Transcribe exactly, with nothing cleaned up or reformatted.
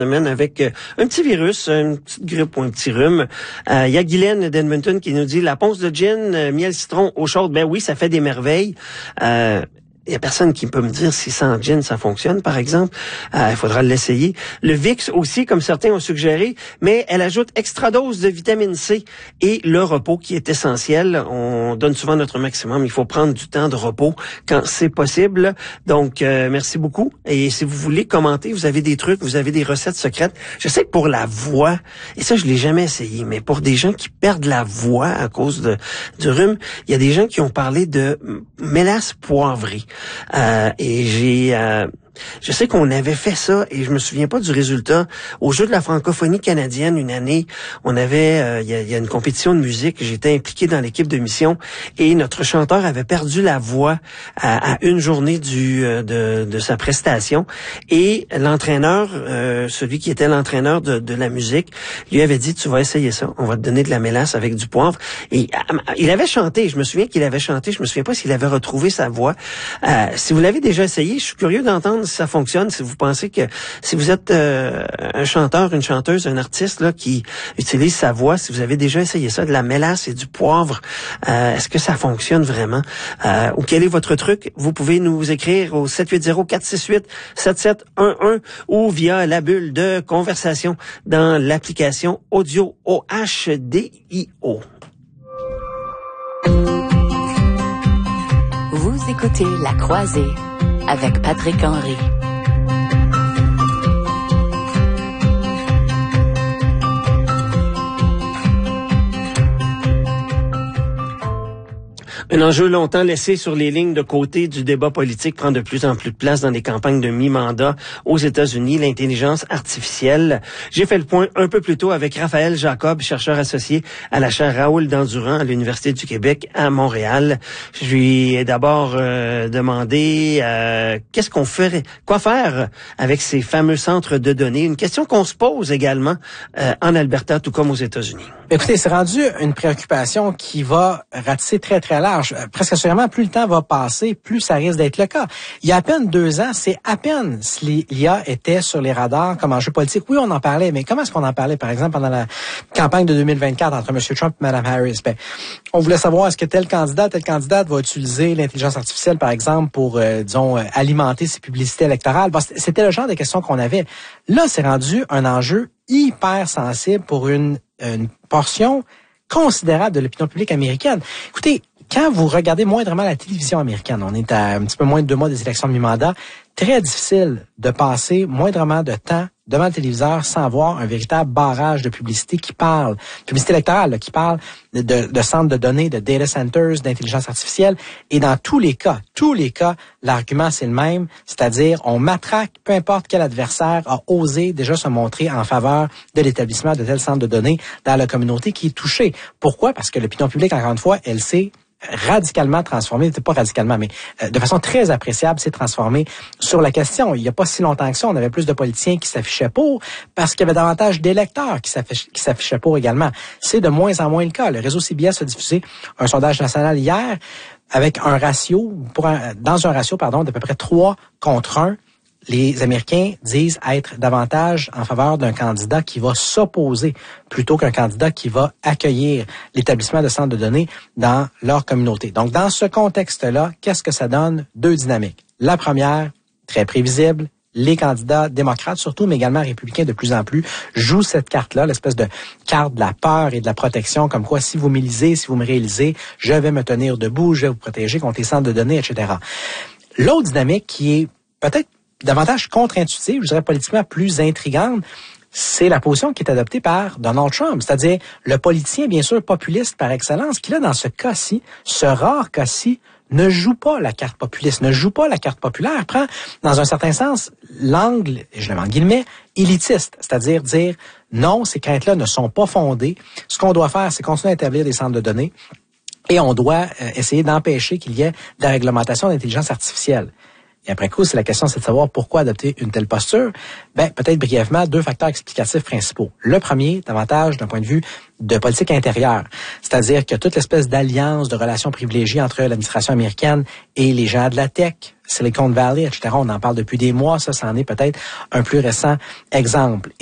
semaine avec euh, un petit virus, une petite grippe ou un petit rhume. Il euh, y a Guylaine d'Edmonton qui nous dit la ponce de gin, euh, miel citron, eau chaude. Ben oui, ça fait des merveilles. Euh, Il y a personne qui peut me dire si sans gin ça fonctionne, par exemple. Euh, il faudra l'essayer. Le Vicks aussi, comme certains ont suggéré, mais elle ajoute extra dose de vitamine C et le repos qui est essentiel. On donne souvent notre maximum. Il faut prendre du temps de repos quand c'est possible. Donc, euh, merci beaucoup. Et si vous voulez commenter, vous avez des trucs, vous avez des recettes secrètes. Je sais que pour la voix, et ça je l'ai jamais essayé, mais pour des gens qui perdent la voix à cause de, du rhume, il y a des gens qui ont parlé de mélasse poivrée. Euh, et j'ai... Euh, je sais qu'on avait fait ça et je me souviens pas du résultat. Au Jeu de la francophonie canadienne, une année, on avait, euh, il y, a, y a une compétition de musique. J'étais impliqué dans l'équipe de mission et notre chanteur avait perdu la voix à, à une journée du euh, de, de sa prestation. Et l'entraîneur, euh, celui qui était l'entraîneur de, de la musique, lui avait dit, tu vas essayer ça. On va te donner de la mélasse avec du poivre. Et euh, il avait chanté. Je me souviens qu'il avait chanté. Je me souviens pas s'il avait retrouvé sa voix. Euh, si vous l'avez déjà essayé, je suis curieux d'entendre si ça fonctionne, si vous pensez que si vous êtes euh, un chanteur, une chanteuse, un artiste là qui utilise sa voix, si vous avez déjà essayé ça, de la mélasse et du poivre, euh, est-ce que ça fonctionne vraiment? Euh, ou quel est votre truc? Vous pouvez nous écrire au sept huit zéro quatre six huit sept sept un un ou via la bulle de conversation dans l'application Audio O H D I O. Vous écoutez La Croisée avec Patrick Henry. Un enjeu longtemps laissé sur les lignes de côté du débat politique prend de plus en plus de place dans les campagnes de mi-mandat aux États-Unis, l'intelligence artificielle. J'ai fait le point un peu plus tôt avec Raphaël Jacob, chercheur associé à la chaire Raoul Dandurand à l'Université du Québec à Montréal. Je lui ai d'abord euh, demandé euh, qu'est-ce qu'on ferait, quoi faire avec ces fameux centres de données. Une question qu'on se pose également euh, en Alberta, tout comme aux États-Unis. Écoutez, c'est rendu une préoccupation qui va ratisser très, très large. Presque assurément, plus le temps va passer, plus ça risque d'être le cas. Il y a à peine deux ans, c'est à peine si l'I A était sur les radars comme enjeu politique. Oui, on en parlait, mais comment est-ce qu'on en parlait, par exemple, pendant la campagne de deux mille vingt-quatre entre M. Trump et Mme Harris? Ben, on voulait savoir est-ce que tel candidat, telle candidate va utiliser l'intelligence artificielle, par exemple, pour, euh, disons, euh, alimenter ses publicités électorales. Bon, c'était le genre de questions qu'on avait. Là, c'est rendu un enjeu hyper sensible pour une, une portion considérable de l'opinion publique américaine. Écoutez, quand vous regardez moindrement la télévision américaine, on est à un petit peu moins de deux mois des élections de mi-mandat, très difficile de passer moindrement de temps devant le téléviseur sans voir un véritable barrage de publicité qui parle, publicité électorale, là, qui parle de, de, de centres de données, de data centers, d'intelligence artificielle. Et dans tous les cas, tous les cas, l'argument c'est le même, c'est-à-dire on matraque peu importe quel adversaire a osé déjà se montrer en faveur de l'établissement de tels centres de données dans la communauté qui est touchée. Pourquoi? Parce que l'opinion publique, encore une fois, elle sait radicalement transformé, pas radicalement, mais euh, de façon très appréciable, s'est transformé sur la question. Il n'y a pas si longtemps que ça, on avait plus de politiciens qui s'affichaient pour, parce qu'il y avait davantage d'électeurs qui s'affichaient, qui s'affichaient pour également. C'est de moins en moins le cas. Le réseau C B S a diffusé un sondage national hier avec un ratio, pour un, dans un ratio, pardon, d'à peu près trois contre un. Les Américains disent être davantage en faveur d'un candidat qui va s'opposer plutôt qu'un candidat qui va accueillir l'établissement de centres de données dans leur communauté. Donc, dans ce contexte-là, qu'est-ce que ça donne? Deux dynamiques. La première, très prévisible, les candidats démocrates surtout, mais également républicains de plus en plus, jouent cette carte-là, l'espèce de carte de la peur et de la protection, comme quoi si vous m'élisez, si vous me réélisez, je vais me tenir debout, je vais vous protéger contre les centres de données, et cetera. L'autre dynamique qui est peut-être davantage contre-intuitive, je dirais politiquement plus intrigante, c'est la position qui est adoptée par Donald Trump, c'est-à-dire le politicien, bien sûr, populiste par excellence, qui là, dans ce cas-ci, ce rare cas-ci, ne joue pas la carte populiste, ne joue pas la carte populaire, prend, dans un certain sens, l'angle, et je le mets en guillemets, élitiste, c'est-à-dire dire non, ces craintes-là ne sont pas fondées. Ce qu'on doit faire, c'est continuer à établir des centres de données et on doit euh, essayer d'empêcher qu'il y ait de la réglementation d'intelligence artificielle. Et après coup, c'est la question, c'est de savoir pourquoi adopter une telle posture. Ben, peut-être brièvement, deux facteurs explicatifs principaux. Le premier, davantage d'un point de vue de politique intérieure. C'est-à-dire que toute l'espèce d'alliance, de relations privilégiées entre l'administration américaine et les gens de la tech, Silicon Valley, et cetera, on en parle depuis des mois, ça, c'en est peut-être un plus récent exemple.